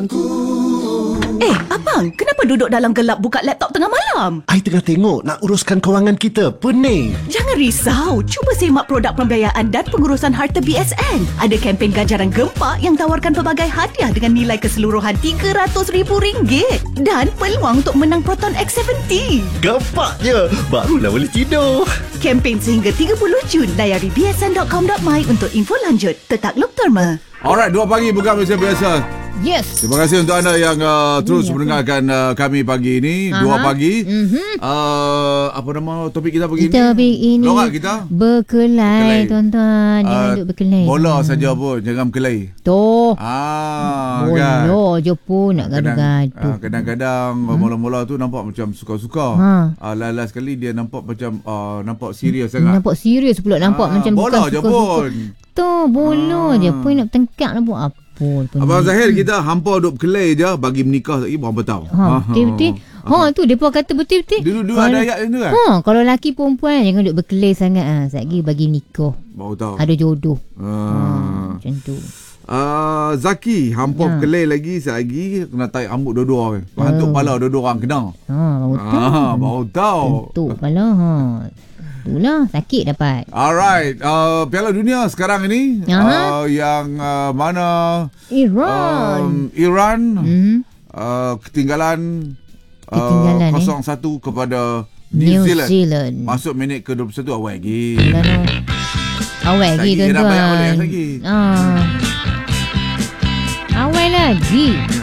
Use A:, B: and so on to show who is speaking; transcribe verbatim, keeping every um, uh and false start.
A: Eh, abang, kenapa duduk dalam gelap buka laptop tengah malam?
B: I tengah tengok nak uruskan kewangan kita. Pening.
A: Jangan risau, cuba semak produk pembiayaan dan pengurusan harta B S N. Ada kempen ganjaran gempak yang tawarkan pelbagai hadiah dengan nilai keseluruhan tiga ratus ribu ringgit dan peluang untuk menang Proton X tujuh puluh.
B: Gempaknya. Barulah boleh tidur.
A: Kempen sehingga tiga puluh Jun. Layari b s n dot com dot my untuk info lanjut. Tetakluk Terma.
C: Alright, dua pagi bukan macam biasa.
D: Yes.
C: Terima kasih untuk anda yang uh, terus yeah, mendengarkan uh, kami pagi ini. Aha. Dua pagi. Mm-hmm. Uh, apa nama topik kita pagi
D: kita
C: ini?
D: ini
C: Lorak kita?
D: Berkelai, tuan-tuan. Jangan
C: Uh,
D: duduk berkelai.
C: bola saja pun, jangan berkelai.
D: Tuh.
C: Ah,
D: bola
C: kan?
D: je pun nak gaduh-gaduh.
C: Uh, kadang-kadang hmm? mula-mula tu nampak macam suka-suka. Ha. Uh, last sekali dia nampak macam uh, nampak serius sangat.
D: Nampak serius pula. Nampak
C: uh,
D: macam
C: bola
D: bukan
C: je
D: suka-suka.
C: pun.
D: Tu bola uh. je pun nak tengkak nak buat apa.
C: Abang Zahir, kita hampa duduk berkelai je bagi menikah lagi berapa tahun?
D: Ha, betul-betul. Ha, tu depa kata betul-betul.
C: Dulu-dulu ada ayat macam tu kan?
D: Ha, kalau lelaki perempuan jangan duduk berkelai sangat ah. Ha. Lagi bagi nikah.
C: Baru tahu.
D: Ada jodoh.
C: Ha.
D: Ha, macam tu.
C: Uh, Zaki, hampa ha. berkelai lagi lagi kena tarik rambut dua-dua. Hantuk
D: Oh.
C: kepala dua-dua orang kena.
D: Ha, baru tahu.
C: Ha, baru tahu.
D: Hantuk kepala. Ha. Itulah, sakit dapat.
C: Alright, uh, Piala Dunia sekarang ini uh, yang uh, mana
D: Iran
C: um, Iran
D: mm-hmm.
C: uh, ketinggalan,
D: ketinggalan
C: uh, kosong satu eh? kepada New, New Zealand. Zealand. Masuk minit ke dua puluh satu awal lagi.
D: Awal lagi tuan-tuan.
C: Lagi dah banyak boleh lagi.
D: Ah. Awal lagi.